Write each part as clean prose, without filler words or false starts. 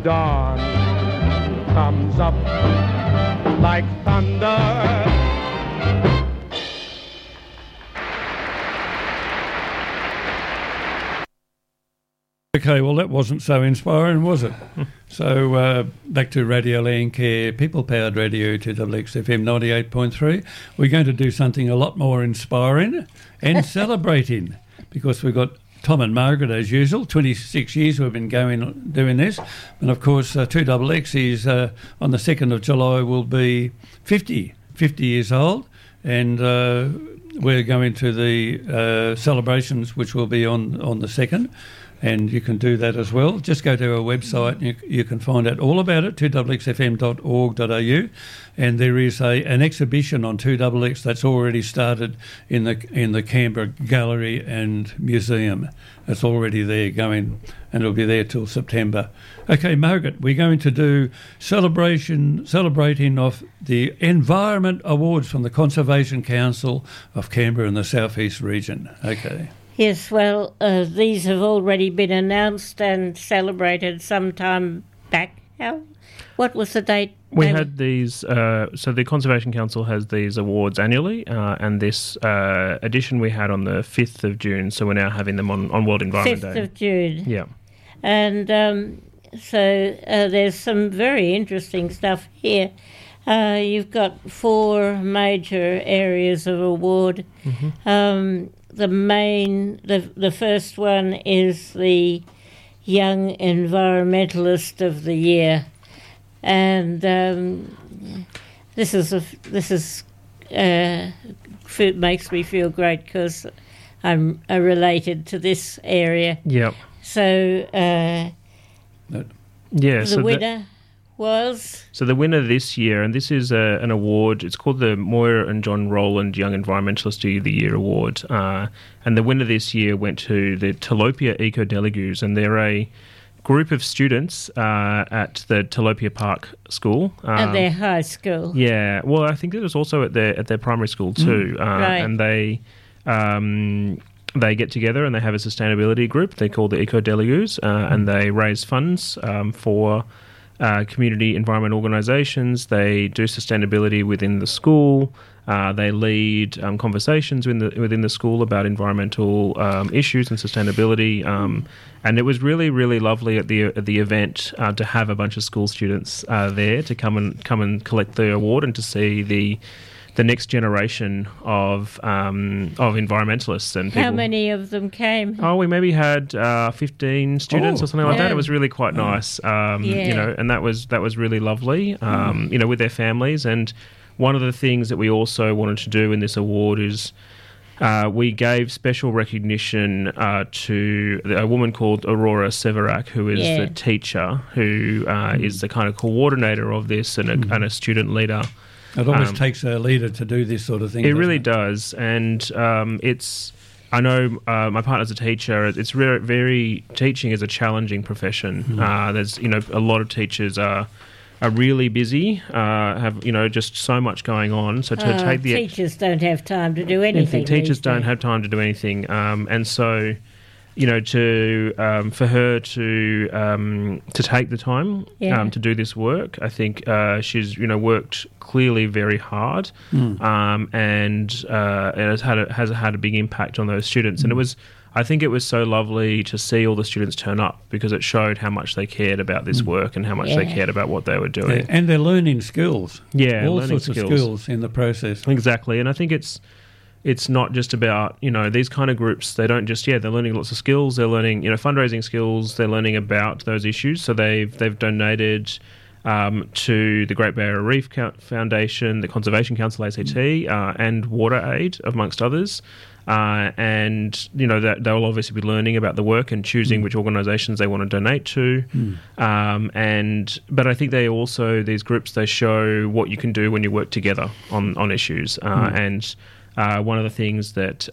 Dawn comes up like thunder. Okay, well, that wasn't so inspiring, was it? So back to Radio Landcare, people-powered radio to WXFM 98.3. We're going to do something a lot more inspiring and celebrating, because we've got Tom and Margaret, as usual. 26 years we've been doing this. And, of course, 2XX is on the 2nd of July will be 50 years old. And we're going to the celebrations, which will be on the 2nd. And you can do that as well. Just go to our website and you can find out all about it, 2xfm.org.au. And there is an exhibition on 2XX that's already started in the Canberra Gallery and Museum. It's already there going, and it'll be there till September. Okay, Margaret, we're going to do celebrating of the Environment Awards from the Conservation Council of Canberra and the South East region. Okay. Yes, well, these have already been announced and celebrated some time back. What was the date? We had these, so the Conservation Council has these awards annually, and this edition we had on the 5th of June, so we're now having them on World Environment Day. 5th of June. Yeah. And so there's some very interesting stuff here. You've got 4 major areas of award. Mm-hmm. The first one is the Young Environmentalist of the Year, and this makes me feel great because I'm related to this area. Yep. So the winner was? So the winner this year, and this is an award, it's called the Moira and John Rowland Young Environmentalist of the Year Award, and the winner this year went to the Tilapia Eco Delegues, and they're a group of students at the Tilapia Park School. At their high school. Yeah, well, I think it was also at their primary school too, right. And they get together and they have a sustainability group they call the Eco Delegues, and they raise funds for community environment organisations. They do sustainability within the school. They lead conversations within the school about environmental issues and sustainability. And it was really, really lovely at the event to have a bunch of school students there to come and collect the award and to see the next generation of environmentalists and people. How many of them came? Oh, we maybe had 15 students or something like that. It was really quite nice, you know, and that was really lovely, you know, with their families. And one of the things that we also wanted to do in this award is we gave special recognition to a woman called Aurora Severak, who is the teacher, who is the kind of coordinator of this and a student leader. It always takes a leader to do this sort of thing. It really does, and it's. I know my partner's a teacher. It's very teaching is a challenging profession. There's a lot of teachers are really busy, have just so much going on. So to take the teachers don't have time to do anything. Teachers don't have time to do anything, and so. For her to take the time to do this work, I think she's worked clearly very hard, and it has had a big impact on those students. And I think it was so lovely to see all the students turn up because it showed how much they cared about this work and how much they cared about what they were doing. Yeah. And they're learning skills. Yeah, all learning sorts of skills in the process. Exactly, and I think it's not just about, these kind of groups, they don't just, they're learning lots of skills, they're learning, fundraising skills, they're learning about those issues. So they've donated to the Great Barrier Reef Foundation, the Conservation Council ACT, and WaterAid, amongst others. And, that they'll obviously be learning about the work and choosing which organisations they want to donate to. But I think these groups, they show what you can do when you work together on issues. And one of the things that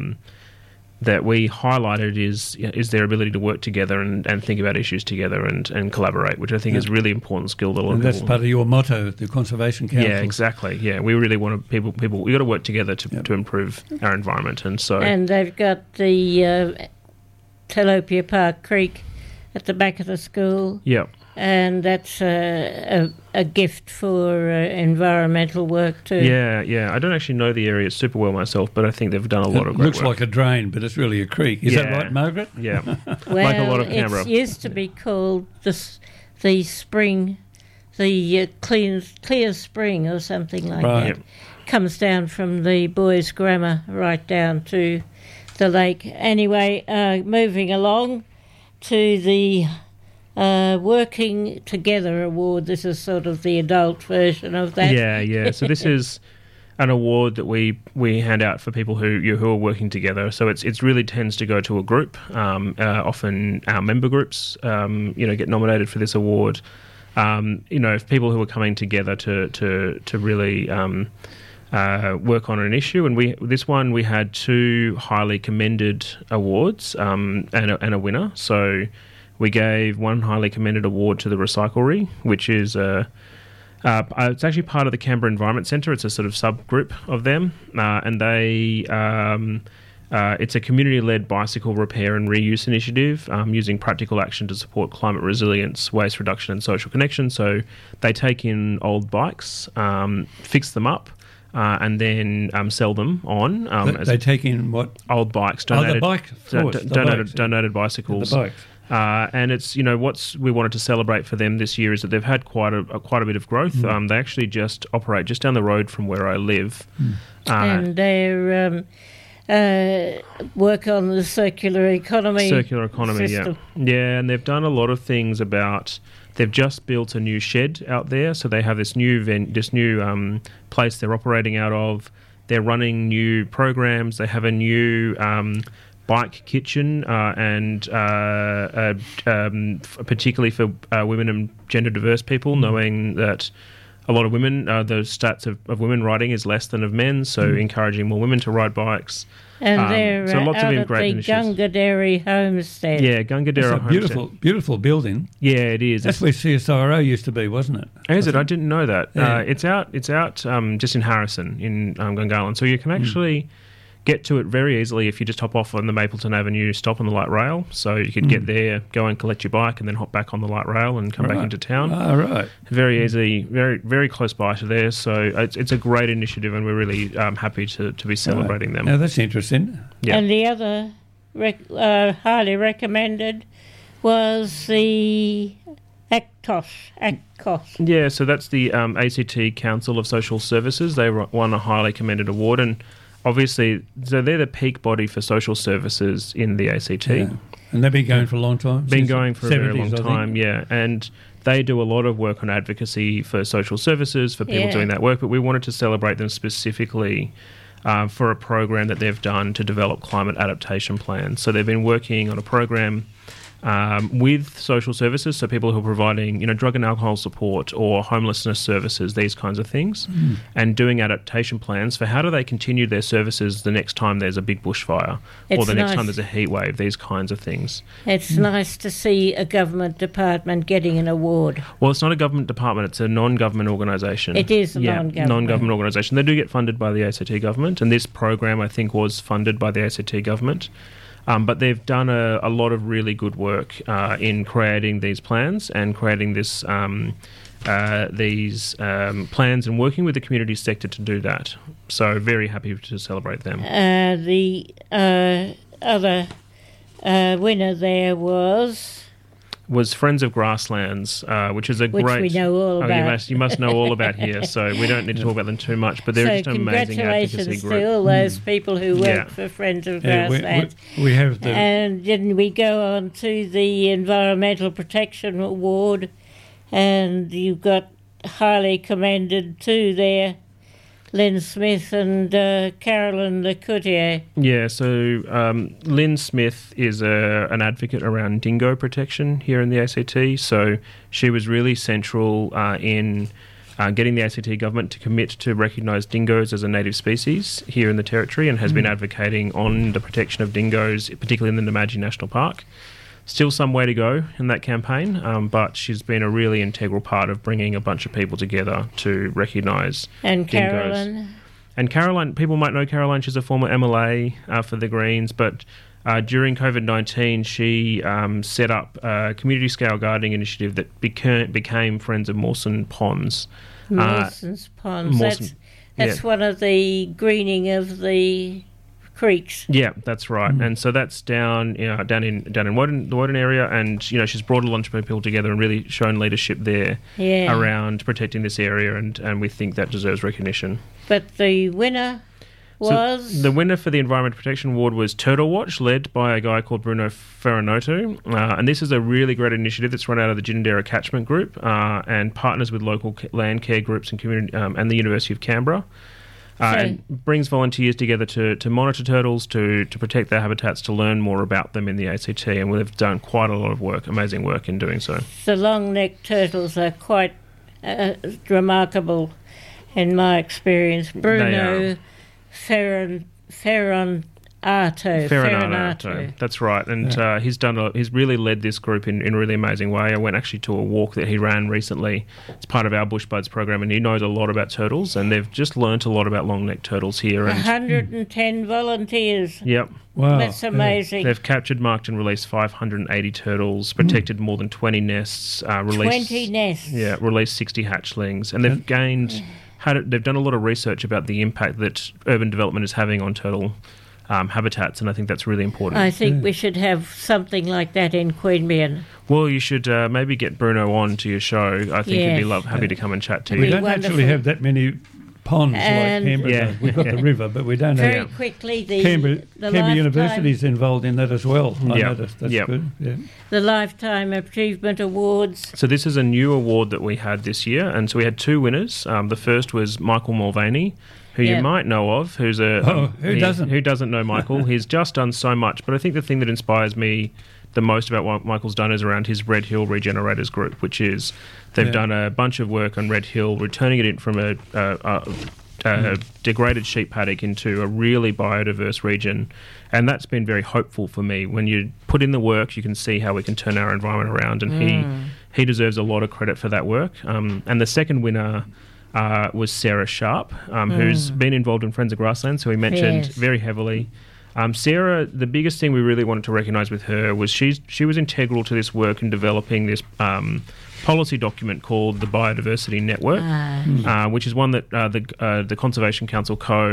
we highlighted is their ability to work together and think about issues together and collaborate, which I think is a really important skill that a lot of people... And that's part of your motto, the Conservation Council. Yeah, exactly. Yeah, we really want people. We got to work together to improve our environment, and they've got the Tilapia Park Creek at the back of the school. Yeah. and that's a gift for environmental work too. Yeah. I don't actually know the area super well myself, but I think they've done a lot of It great looks work. like a drain, but it's really a creek. Is that right, Margaret? Yeah. Well, like a lot of Canberra. it used to be called the spring, the clear spring or something like Right. that. Comes down from the boys' grammar right down to the lake. Anyway, moving along to the Working Together Award. This is sort of the adult version of that. Yeah. So this is an award that we hand out for people who are working together. So it's really tends to go to a group. Often our member groups, get nominated for this award. If people who are coming together to really work on an issue. And we had 2 highly commended awards and a winner. So we gave one highly commended award to the Recyclery, which is it's actually part of the Canberra Environment Centre. It's a sort of subgroup of them, and they it's a community-led bicycle repair and reuse initiative using practical action to support climate resilience, waste reduction, and social connection. So they take in old bikes, fix them up, and then sell them on. They take in what? Old bikes, donated, the bike, of course, donated bicycles. The bikes. And it's what we wanted to celebrate for them this year is that they've had quite a bit of growth. They actually just operate just down the road from where I live, And they're work on the circular economy. System. Yeah, and they've done a lot of things about. They've just built a new shed out there, so they have this new place they're operating out of. They're running new programs. They have a new bike kitchen, and particularly for women and gender diverse people, knowing that a lot of women, the stats of women riding is less than of men, so encouraging more women to ride bikes. And they're so lots out of at great the initiatives. Gungaderi Homestead. Yeah, Gungadera It's a Homestead. beautiful building. Yeah, it is. That's where CSIRO used to be, wasn't it? Is it? I didn't know that. Yeah. It's out just in Harrison in Gungahlin, so you can actually get to it very easily if you just hop off on the Mapleton Avenue, stop on the light rail. So you could get there, go and collect your bike, and then hop back on the light rail and come back into town. Oh, right. Very easy, very very close by to there. So it's a great initiative, and we're really happy to be celebrating them. Now, that's interesting. Yeah. And the other highly recommended was the ACTOS. Yeah, so that's the ACT Council of Social Services. They won a highly commended award, and obviously, so they're the peak body for social services in the ACT. Yeah. And they've been going for a long time? Been going for a very 70s, long time, yeah. And they do a lot of work on advocacy for social services, for people doing that work, but we wanted to celebrate them specifically for a program that they've done to develop climate adaptation plans. So they've been working on a program with social services, so people who are providing, drug and alcohol support or homelessness services, these kinds of things, and doing adaptation plans for how do they continue their services the next time there's a big bushfire or the next time there's a heat wave, these kinds of things. It's nice to see a government department getting an award. Well, it's not a government department, it's a non-government organisation. It is a non-government. Non-government organisation. They do get funded by the ACT government, and this program, I think, was funded by the ACT government. But they've done a lot of really good work in creating these plans and creating these plans and working with the community sector to do that. So very happy to celebrate them. The other winner there was Friends of Grasslands, which is a which great... we know all about. You must know all about here, so we don't need to talk about them too much, but they're just an amazing advocacy congratulations group. to all those people who work for Friends of Grasslands. We have the... And then we go on to the Environmental Protection Award, and you've got highly commended too there, Lynn Smith and Carolyn Lecoutier. Yeah, so Lynn Smith is an advocate around dingo protection here in the ACT. So she was really central in getting the ACT government to commit to recognise dingoes as a native species here in the Territory, and has been advocating on the protection of dingoes, particularly in the Namadgi National Park. Still some way to go in that campaign, but she's been a really integral part of bringing a bunch of people together to recognise And dingoes. Carolyn. And Caroline, people might know Caroline, she's a former MLA for the Greens, but During COVID-19, she set up a community-scale gardening initiative that became Friends of Mawson Ponds. Mawson's Ponds. Mawson, that's one of the greening of the creeks. Yeah, that's right. And so that's down in the Woden area, and she's brought a bunch of people together and really shown leadership there around protecting this area, and we think that deserves recognition. But the winner was... So the winner for the Environment Protection Award was Turtle Watch, led by a guy called Bruno Ferranotto. And this is a really great initiative that's run out of the Ginninderra Catchment Group and partners with local land care groups and community and the University of Canberra. And brings volunteers together to monitor turtles, to protect their habitats, to learn more about them in the ACT, and we've done quite a lot of work, amazing work in doing so. The long-necked turtles are quite remarkable in my experience. Bruno Ferranotto. That's right, and he's really led this group in a really amazing way. I went actually to a walk that he ran recently. It's part of our Bush Buds program, and he knows a lot about turtles, and they've just learnt a lot about long-necked turtles here. 110 volunteers. Yep. Wow. That's amazing. They've captured, marked and released 580 turtles, protected more than 20 nests, released 20 nests. Yeah, released 60 hatchlings, and they've they've done a lot of research about the impact that urban development is having on turtle habitats, and I think that's really important. I think we should have something like that in Queanbeyan. Well, you should maybe get Bruno on to your show. I think he'd be happy to come and chat to you. We don't actually have that many ponds like Canberra. Yeah. We've got the river, but we don't Very have... quickly, Canberra University's involved in that as well. I noticed. That's good. Yeah. The Lifetime Achievement Awards. So this is a new award that we had this year, and so we had two winners. The first was Michael Mulvaney, who you might know of, who doesn't know Michael? He's just done so much, but I think the thing that inspires me the most about what Michael's done is around his Red Hill Regenerators group, which is they've done a bunch of work on Red Hill, returning it in from a degraded sheep paddock into a really biodiverse region, and that's been very hopeful for me. When you put in the work, you can see how we can turn our environment around, and he deserves a lot of credit for that work. And the second winner was Sarah Sharp, who's been involved in Friends of Grasslands, who we mentioned very heavily. Sarah, the biggest thing we really wanted to recognise with her was she was integral to this work in developing this policy document called the Biodiversity Network, which is one that the Conservation Council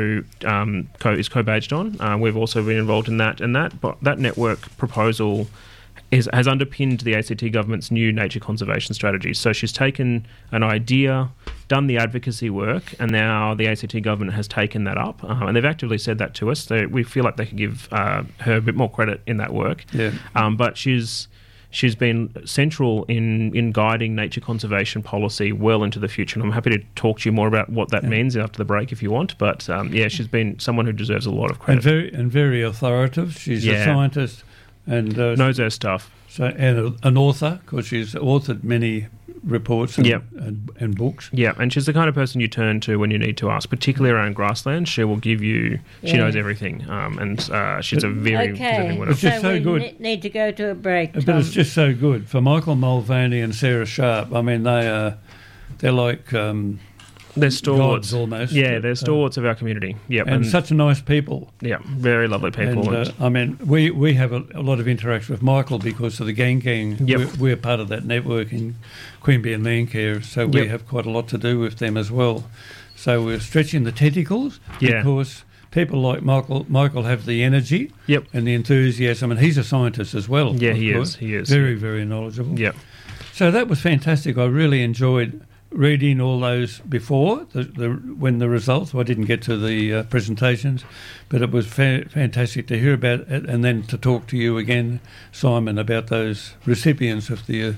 is co-badged on. We've also been involved in that, and that network proposal has underpinned the ACT government's new nature conservation strategy. So she's taken an idea, done the advocacy work, and now the ACT government has taken that up, and they've actively said that to us. So we feel like they could give her a bit more credit in that work. Yeah. But she's been central in guiding nature conservation policy well into the future, and I'm happy to talk to you more about what that means after the break if you want. But she's been someone who deserves a lot of credit. And very authoritative. She's a scientist. And knows her stuff. So, and an author, because she's authored many reports and books. Yeah, and she's the kind of person you turn to when you need to ask, particularly around grassland. She will give you... She knows everything, and she's a very deserving winner. It's just so good. We need to go to a break, Tom. But it's just so good. For Michael Mulvaney and Sarah Sharp, I mean, they're like... they're stalwarts. Gods almost. Yeah, they're stalwarts of our community. Yep. And such nice people. Yeah, very lovely people. And, I mean, we have a lot of interaction with Michael because of the Gang. Yep. We're part of that network in Queanbeyan Land Care, so we have quite a lot to do with them as well. So we're stretching the tentacles because people like Michael have the energy and the enthusiasm, and he's a scientist as well. Yeah, he is. Very, very knowledgeable. Yeah. So that was fantastic. I really enjoyed reading all those before when the results. I didn't get to the presentations, but it was fantastic to hear about it, and then to talk to you again, Simon, about those recipients of the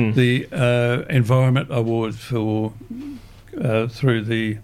Environment Awards for through the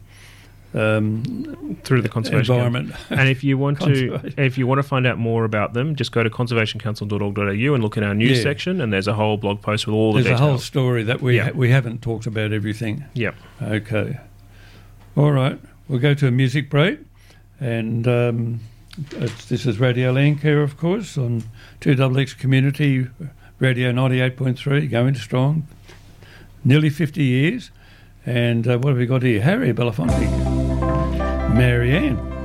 conservation environment. And if you want to find out more about them, just go to conservationcouncil.org.au and look at our news section, and there's a whole blog post with all the details. There's a whole story that we haven't talked about everything. Yep. Okay. All right. We'll go to a music break, and this is Radio Land Care, of course, on 2XX Community Radio 98.3, going strong, nearly 50 years. And what have we got here? Harry Belafonte. Marianne.